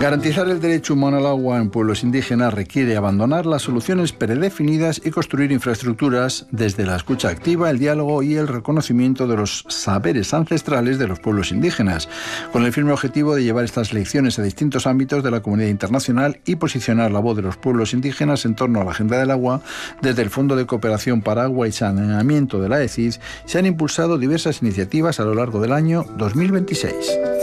Garantizar el derecho humano al agua en pueblos indígenas requiere abandonar las soluciones predefinidas y construir infraestructuras desde la escucha activa, el diálogo y el reconocimiento de los saberes ancestrales de los pueblos indígenas, con el firme objetivo de llevar estas lecciones a distintos ámbitos de la comunidad internacional y posicionar la voz de los pueblos indígenas en torno a la agenda del agua. Desde el Fondo de Cooperación para Agua y Saneamiento de la ECID se han impulsado diversas iniciativas a lo largo del año 2026.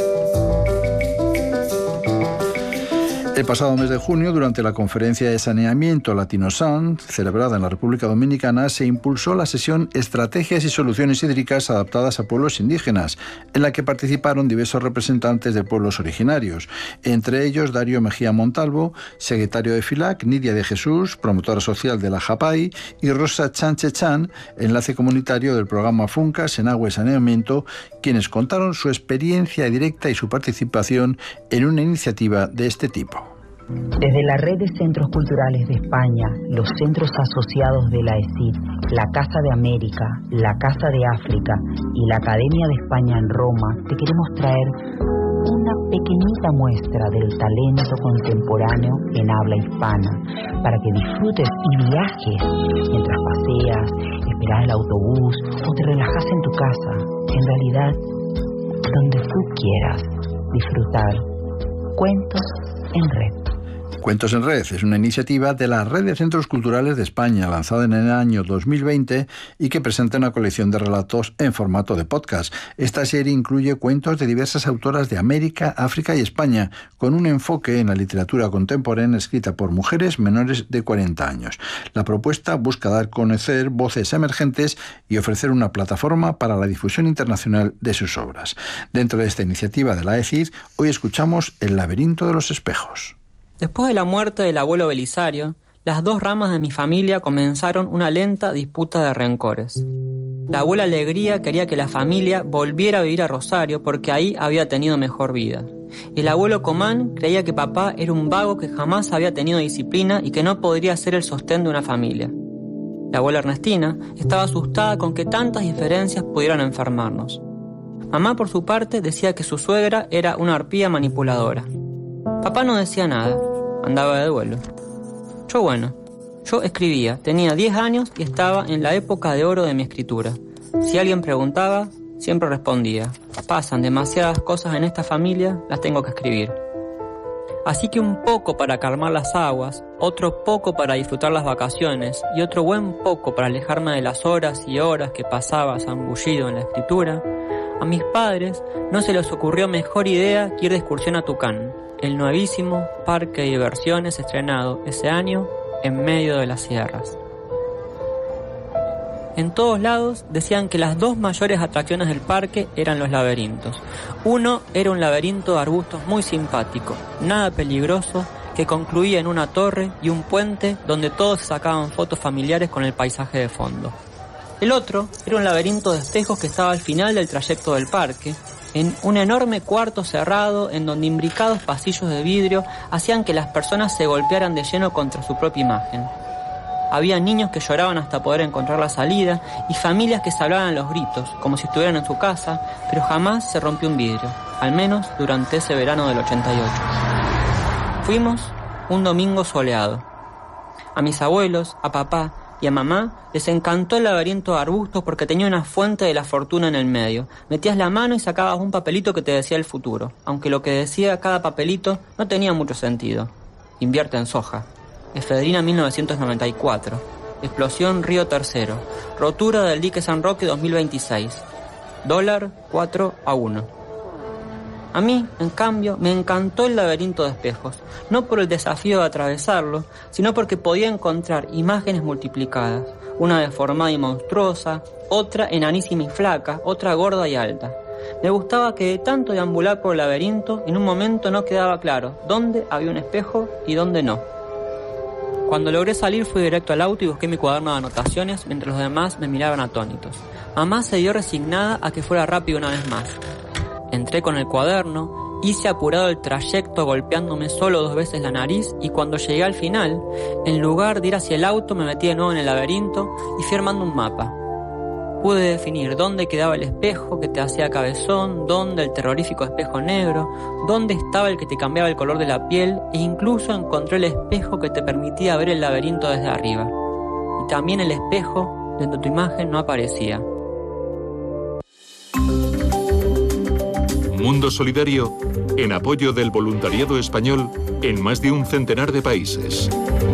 El pasado mes de junio, durante la conferencia de saneamiento Latinosan, celebrada en la República Dominicana, se impulsó la sesión Estrategias y Soluciones Hídricas adaptadas a pueblos indígenas, en la que participaron diversos representantes de pueblos originarios, entre ellos Darío Mejía Montalvo, secretario de FILAC, Nidia de Jesús, promotora social de la JAPAI, y Rosa Chanchechan, enlace comunitario del programa FUNCAS en Agua y Saneamiento, quienes contaron su experiencia directa y su participación en una iniciativa de este tipo. Desde la Red de Centros Culturales de España, los centros asociados de la ECID, la Casa de América, la Casa de África y la Academia de España en Roma, te queremos traer una pequeñita muestra del talento contemporáneo en habla hispana, para que disfrutes y viajes mientras paseas, esperas el autobús o te relajas en tu casa. En realidad, donde tú quieras disfrutar Cuentos en Red. Cuentos en Red es una iniciativa de la Red de Centros Culturales de España, lanzada en el año 2020 y que presenta una colección de relatos en formato de podcast. Esta serie incluye cuentos de diversas autoras de América, África y España, con un enfoque en la literatura contemporánea escrita por mujeres menores de 40 años. La propuesta busca dar a conocer voces emergentes y ofrecer una plataforma para la difusión internacional de sus obras. Dentro de esta iniciativa de la ECID, hoy escuchamos El laberinto de los espejos. Después de la muerte del abuelo Belisario, las dos ramas de mi familia comenzaron una lenta disputa de rencores. La abuela Alegría quería que la familia volviera a vivir a Rosario porque ahí había tenido mejor vida. El abuelo Comán creía que papá era un vago que jamás había tenido disciplina y que no podría ser el sostén de una familia. La abuela Ernestina estaba asustada con que tantas diferencias pudieran enfermarnos. Mamá, por su parte, decía que su suegra era una arpía manipuladora. Papá no decía nada, andaba de duelo. Yo escribía, tenía 10 años y estaba en la época de oro de mi escritura. Si alguien preguntaba, siempre respondía: pasan demasiadas cosas en esta familia, las tengo que escribir. Así que un poco para calmar las aguas, otro poco para disfrutar las vacaciones y otro buen poco para alejarme de las horas y horas que pasaba zambullido en la escritura, a mis padres no se les ocurrió mejor idea que ir de excursión a Tucán, el nuevísimo parque de diversiones estrenado ese año en medio de las sierras. En todos lados decían que las dos mayores atracciones del parque eran los laberintos. Uno era un laberinto de arbustos muy simpático, nada peligroso, que concluía en una torre y un puente donde todos se sacaban fotos familiares con el paisaje de fondo. El otro era un laberinto de espejos que estaba al final del trayecto del parque, en un enorme cuarto cerrado en donde imbricados pasillos de vidrio hacían que las personas se golpearan de lleno contra su propia imagen. Había niños que lloraban hasta poder encontrar la salida y familias que se hablaban a los gritos, como si estuvieran en su casa, pero jamás se rompió un vidrio, al menos durante ese verano del 88. Fuimos un domingo soleado. A mis abuelos, a papá y a mamá les encantó el laberinto de arbustos porque tenía una fuente de la fortuna en el medio. Metías la mano y sacabas un papelito que te decía el futuro, aunque lo que decía cada papelito no tenía mucho sentido. Invierte en soja. Efedrina 1994. Explosión Río Tercero. Rotura del dique San Roque 2026. Dólar 4-1. A mí, en cambio, me encantó el laberinto de espejos, no por el desafío de atravesarlo, sino porque podía encontrar imágenes multiplicadas, una deformada y monstruosa, otra enanísima y flaca, otra gorda y alta. Me gustaba que de tanto deambular por el laberinto, en un momento no quedaba claro dónde había un espejo y dónde no. Cuando logré salir fui directo al auto y busqué mi cuaderno de anotaciones mientras los demás me miraban atónitos. Mamá se dio resignada a que fuera rápido una vez más. Entré con el cuaderno, hice apurado el trayecto golpeándome solo 2 veces la nariz y cuando llegué al final, en lugar de ir hacia el auto me metí de nuevo en el laberinto y fui armando un mapa. Pude definir dónde quedaba el espejo que te hacía cabezón, dónde el terrorífico espejo negro, dónde estaba el que te cambiaba el color de la piel, e incluso encontré el espejo que te permitía ver el laberinto desde arriba. Y también el espejo donde tu imagen no aparecía. Mundo Solidario, en apoyo del voluntariado español en más de un centenar de países.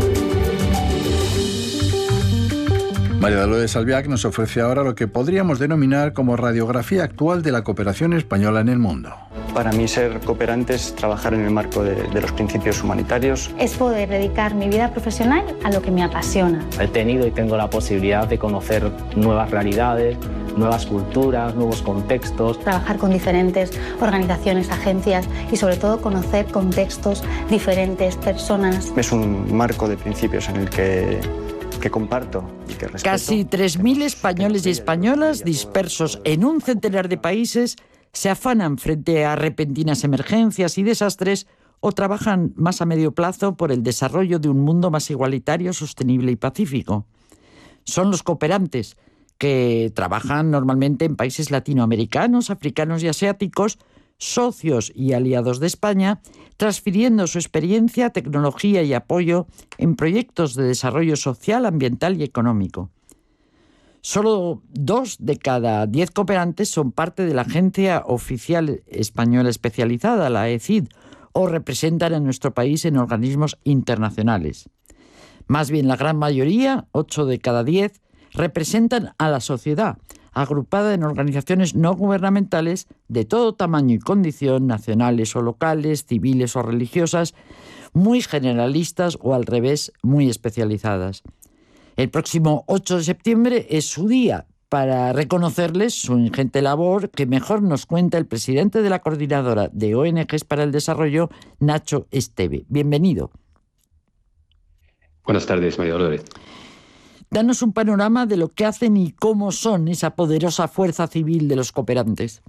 María Dolores Albiach nos ofrece ahora lo que podríamos denominar como radiografía actual de la cooperación española en el mundo. Para mí ser cooperante es trabajar en el marco de los principios humanitarios. Es poder dedicar mi vida profesional a lo que me apasiona. He tenido y tengo la posibilidad de conocer nuevas realidades, nuevas culturas, nuevos contextos. Trabajar con diferentes organizaciones, agencias y sobre todo conocer contextos diferentes, personas. Es un marco de principios en el que comparto y que respeto. Casi 3.000 españoles y españolas dispersos en un centenar de países se afanan frente a repentinas emergencias y desastres o trabajan más a medio plazo por el desarrollo de un mundo más igualitario, sostenible y pacífico. Son los cooperantes, que trabajan normalmente en países latinoamericanos, africanos y asiáticos, socios y aliados de España, transfiriendo su experiencia, tecnología y apoyo en proyectos de desarrollo social, ambiental y económico. Solo 2 de cada 10 cooperantes son parte de la Agencia Oficial Española Especializada, la ECID, o representan a nuestro país en organismos internacionales. Más bien, la gran mayoría, 8 de cada 10, representan a la sociedad, agrupada en organizaciones no gubernamentales de todo tamaño y condición, nacionales o locales, civiles o religiosas, muy generalistas o al revés, muy especializadas. El próximo 8 de septiembre es su día para reconocerles su ingente labor, que mejor nos cuenta el presidente de la Coordinadora de ONGs para el Desarrollo, Nacho Esteve. Bienvenido. Buenas tardes, María Dolores. Danos un panorama de lo que hacen y cómo son esa poderosa fuerza civil de los cooperantes.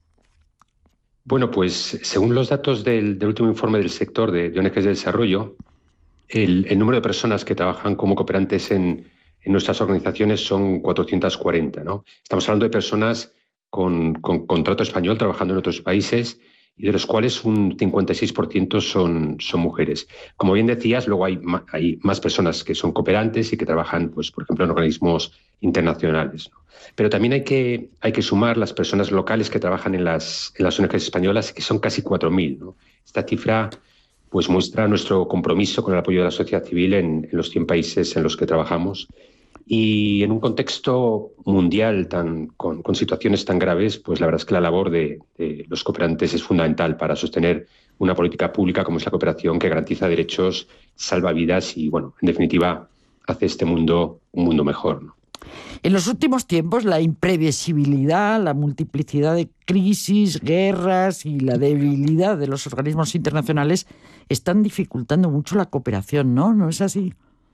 Bueno, pues según los datos del último informe del sector de ONGs de desarrollo, el número de personas que trabajan como cooperantes en nuestras organizaciones son 440, ¿no? Estamos hablando de personas con contrato español trabajando en otros países y de los cuales un 56% son mujeres. Como bien decías, luego hay más personas que son cooperantes y que trabajan, pues, por ejemplo, en organismos internacionales, ¿no? Pero también hay que sumar las personas locales que trabajan en las ONGs españolas, que son casi 4.000, ¿no? Esta cifra pues, muestra nuestro compromiso con el apoyo de la sociedad civil en los 100 países en los que trabajamos. Y en un contexto mundial con situaciones tan graves, pues la verdad es que la labor de los cooperantes es fundamental para sostener una política pública como es la cooperación, que garantiza derechos, salva vidas y, bueno, en definitiva, hace este mundo un mundo mejor, ¿no? En los últimos tiempos, la imprevisibilidad, la multiplicidad de crisis, guerras y la debilidad de los organismos internacionales están dificultando mucho la cooperación, ¿no? ¿No es así?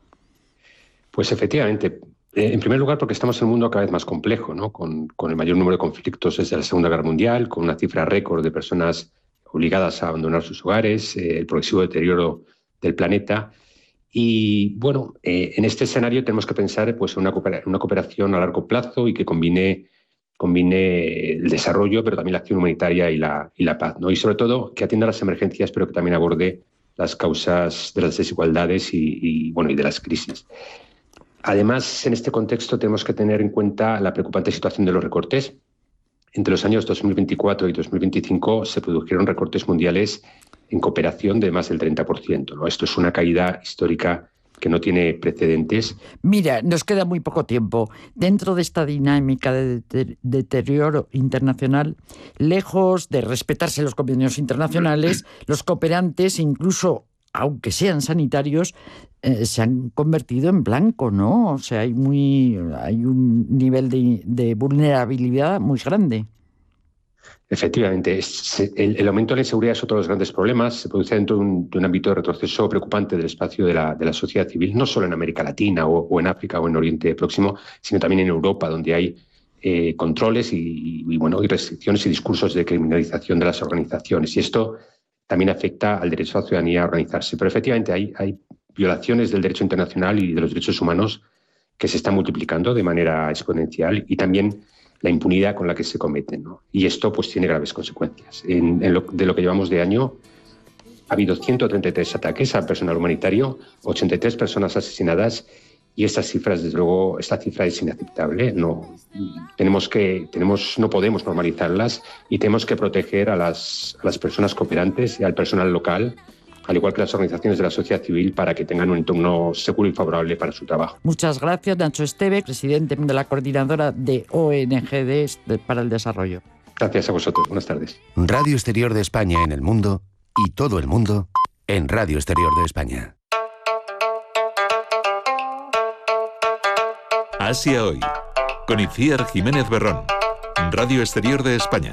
Pues efectivamente. En primer lugar, porque estamos en un mundo cada vez más complejo, ¿no? Con el mayor número de conflictos desde la Segunda Guerra Mundial, con una cifra récord de personas obligadas a abandonar sus hogares, el progresivo deterioro del planeta. Y bueno, en este escenario tenemos que pensar, pues, en una cooperación a largo plazo y que combine el desarrollo, pero también la acción humanitaria y la paz, ¿no? Y sobre todo que atienda las emergencias, pero que también aborde las causas de las desigualdades y de las crisis. Además, en este contexto tenemos que tener en cuenta la preocupante situación de los recortes. Entre los años 2024 y 2025 se produjeron recortes mundiales en cooperación de más del 30%, ¿no? Esto es una caída histórica que no tiene precedentes. Mira, nos queda muy poco tiempo. Dentro de esta dinámica de deterioro internacional, lejos de respetarse los convenios internacionales, los cooperantes, incluso aunque sean sanitarios, se han convertido en blanco, ¿no? O sea, hay un nivel de vulnerabilidad muy grande. Efectivamente, el aumento de la inseguridad es otro de los grandes problemas. Se produce dentro de un ámbito de retroceso preocupante del espacio de la sociedad civil, no solo en América Latina o en África o en Oriente Próximo, sino también en Europa, donde hay controles y restricciones y discursos de criminalización de las organizaciones. Y esto también afecta al derecho de la ciudadanía a organizarse. Pero efectivamente hay violaciones del derecho internacional y de los derechos humanos que se están multiplicando de manera exponencial, y también la impunidad con la que se cometen, ¿no? Y esto pues tiene graves consecuencias. De lo que llevamos de año, ha habido 133 ataques al personal humanitario, 83 personas asesinadas, y estas cifras, desde luego, esta cifra es inaceptable. No podemos normalizarlas, y tenemos que proteger a las personas cooperantes y al personal local, al igual que las organizaciones de la sociedad civil, para que tengan un entorno seguro y favorable para su trabajo. Muchas gracias, Nacho Esteve, presidente de la coordinadora de ONG para el Desarrollo. Gracias a vosotros. Buenas tardes. Radio Exterior de España en el mundo y todo el mundo en Radio Exterior de España. Asia Hoy, con Itziar Jiménez Berrón, Radio Exterior de España.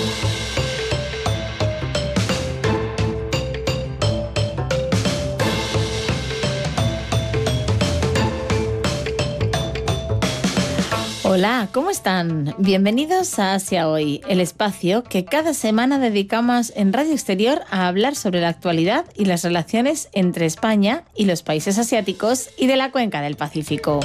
Hola, ¿cómo están? Bienvenidos a Asia Hoy, el espacio que cada semana dedicamos en Radio Exterior a hablar sobre la actualidad y las relaciones entre España y los países asiáticos y de la cuenca del Pacífico.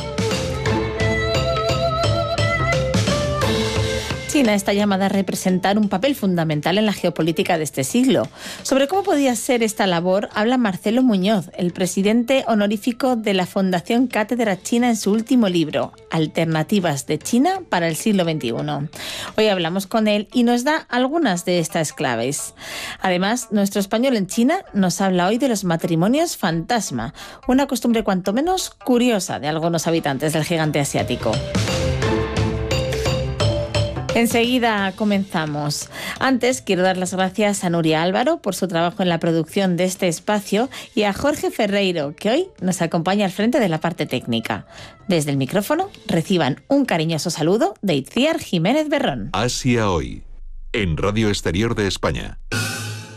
China está llamada a representar un papel fundamental en la geopolítica de este siglo. Sobre cómo podía ser esta labor habla Marcelo Muñoz, el presidente honorífico de la Fundación Cátedra China, en su último libro, Alternativas de China para el siglo XXI. Hoy hablamos con él y nos da algunas de estas claves. Además, nuestro español en China nos habla hoy de los matrimonios fantasma, una costumbre cuanto menos curiosa de algunos habitantes del gigante asiático. Enseguida comenzamos. Antes quiero dar las gracias a Nuria Álvaro por su trabajo en la producción de este espacio y a Jorge Ferreiro, que hoy nos acompaña al frente de la parte técnica. Desde el micrófono reciban un cariñoso saludo de Itziar Jiménez Berrón. Asia Hoy, en Radio Exterior de España.